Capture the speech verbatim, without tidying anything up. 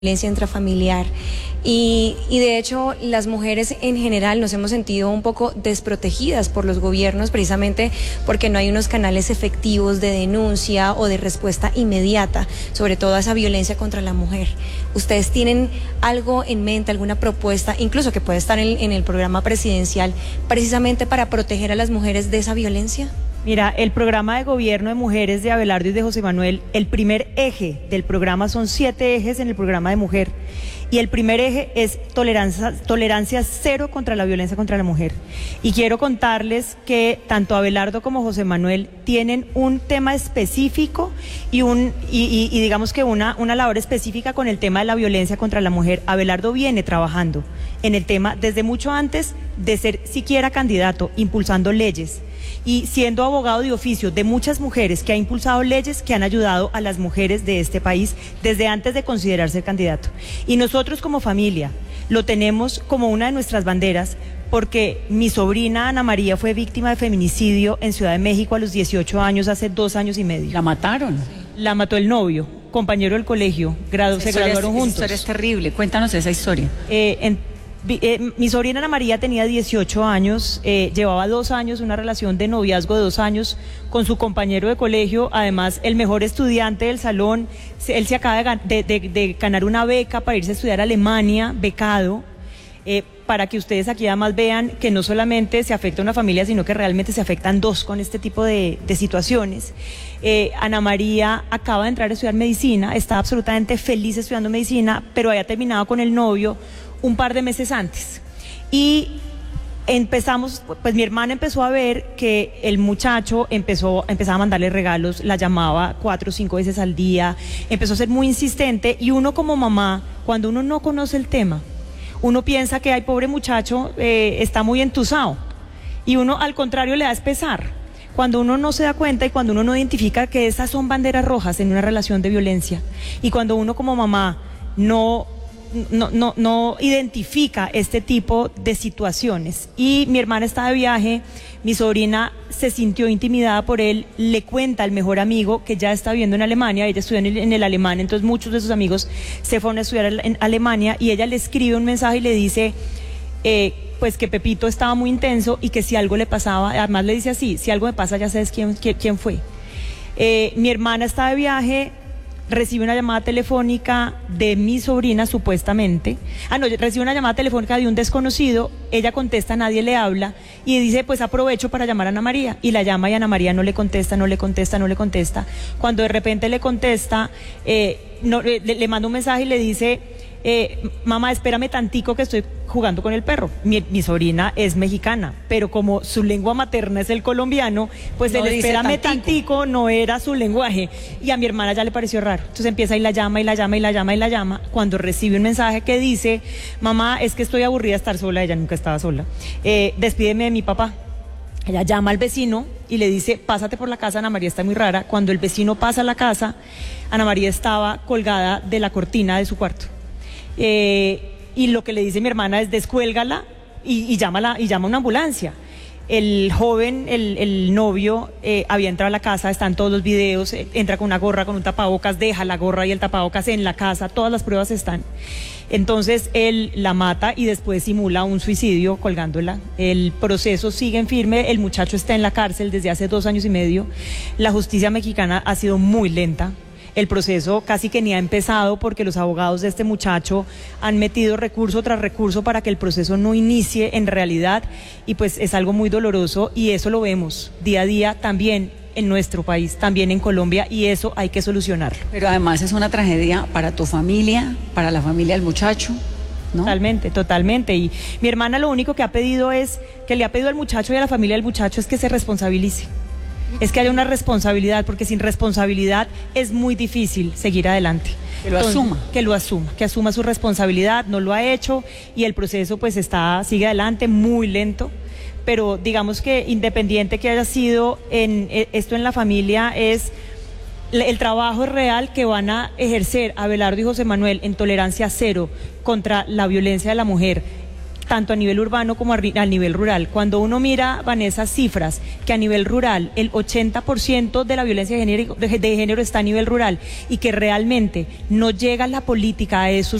violencia intrafamiliar y, y de hecho las mujeres en general nos hemos sentido un poco desprotegidas por los gobiernos precisamente porque no hay unos canales efectivos de denuncia o de respuesta inmediata sobre toda esa violencia contra la mujer. ¿Ustedes tienen algo en mente, alguna propuesta, incluso que puede estar en, en el programa presidencial, precisamente para proteger a las mujeres de esa violencia? Mira, el programa de gobierno de mujeres de Abelardo y de José Manuel, el primer eje del programa, son siete ejes en el programa de mujer, y el primer eje es tolerancia, tolerancia cero contra la violencia contra la mujer. Y quiero contarles que tanto Abelardo como José Manuel tienen un tema específico y, un, y, y, y digamos que una, una labor específica con el tema de la violencia contra la mujer. Abelardo viene trabajando en el tema desde mucho antes de ser siquiera candidato, impulsando leyes y siendo abogado de oficio de muchas mujeres, que ha impulsado leyes que han ayudado a las mujeres de este país desde antes de considerarse candidato. Y nosotros como familia lo tenemos como una de nuestras banderas, porque mi sobrina Ana María fue víctima de feminicidio en Ciudad de México a los dieciocho años, hace dos años y medio. ¿La mataron? La mató el novio, compañero del colegio, gradu se graduaron juntos. Esa historia es terrible, cuéntanos esa historia. Eh, en, Eh, mi sobrina Ana María tenía dieciocho años, eh, llevaba dos años, una relación de noviazgo de dos años con su compañero de colegio, además el mejor estudiante del salón. Él se acaba de, de, de ganar una beca para irse a estudiar a Alemania, becado, eh, para que ustedes aquí además vean que no solamente se afecta a una familia, sino que realmente se afectan dos con este tipo de, de situaciones. Eh, Ana María acaba de entrar a estudiar medicina, está absolutamente feliz estudiando medicina, pero había terminado con el novio un par de meses antes, y empezamos, pues mi hermana empezó a ver que el muchacho empezó, empezaba a mandarle regalos, la llamaba cuatro o cinco veces al día, empezó a ser muy insistente, y uno como mamá, cuando uno no conoce el tema, uno piensa que, ay, pobre muchacho, eh, está muy entusado, y uno al contrario le da es pesar, cuando uno no se da cuenta y cuando uno no identifica que esas son banderas rojas en una relación de violencia, y cuando uno como mamá no No, no, no identifica este tipo de situaciones. Y mi hermana está de viaje, mi sobrina se sintió intimidada por él, le cuenta al mejor amigo que ya está viviendo en Alemania, ella estudia en el, en el alemán, entonces muchos de sus amigos se fueron a estudiar en Alemania, y ella le escribe un mensaje y le dice eh, pues que Pepito estaba muy intenso y que si algo le pasaba, además le dice así: si algo me pasa ya sabes quién, quién, quién fue. Eh, mi hermana está de viaje, recibe una llamada telefónica de mi sobrina supuestamente, ah no, recibe una llamada telefónica de un desconocido, ella contesta, nadie le habla, y dice, pues aprovecho para llamar a Ana María, y la llama y Ana María no le contesta, no le contesta, no le contesta, cuando de repente le contesta, eh, no, le, le manda un mensaje y le dice, eh, mamá, espérame tantico que estoy jugando con el perro. Mi, mi sobrina es mexicana, pero como su lengua materna es el colombiano, pues no el espérame tantico. tantico no era su lenguaje, y a mi hermana ya le pareció raro, entonces empieza y la llama y la llama y la llama y la llama, cuando recibe un mensaje que dice, mamá, es que estoy aburrida de estar sola, ella nunca estaba sola, eh, despídeme de mi papá. Ella llama al vecino y le dice, pásate por la casa, Ana María está muy rara. Cuando el vecino pasa a la casa, Ana María estaba colgada de la cortina de su cuarto. Eh, y lo que le dice mi hermana es descuélgala y, y, llámala, y llama a una ambulancia. El joven, el, el novio, eh, había entrado a la casa, están todos los videos, eh, entra con una gorra, con un tapabocas, deja la gorra y el tapabocas en la casa, todas las pruebas están. Entonces él la mata y después simula un suicidio colgándola. El proceso sigue en firme, el muchacho está en la cárcel desde hace dos años y medio. La justicia mexicana ha sido muy lenta. El proceso casi que ni ha empezado porque los abogados de este muchacho han metido recurso tras recurso para que el proceso no inicie en realidad, y pues es algo muy doloroso, y eso lo vemos día a día también en nuestro país, también en Colombia, y eso hay que solucionarlo. Pero además es una tragedia para tu familia, para la familia del muchacho, ¿no? Totalmente, totalmente, y mi hermana lo único que ha pedido es, que le ha pedido al muchacho y a la familia del muchacho, es que se responsabilice. Es que haya una responsabilidad, porque sin responsabilidad es muy difícil seguir adelante. Que lo Entonces, asuma. Que lo asuma, que asuma su responsabilidad, no lo ha hecho, y el proceso pues está, sigue adelante, muy lento, pero digamos que independiente que haya sido en esto en la familia, es el trabajo real que van a ejercer Abelardo y José Manuel en tolerancia cero contra la violencia de la mujer, tanto a nivel urbano como a, a nivel rural. Cuando uno mira, Vanessa, cifras, que a nivel rural el ochenta por ciento de la violencia de género, de, de género está a nivel rural y que realmente no llega la política a esos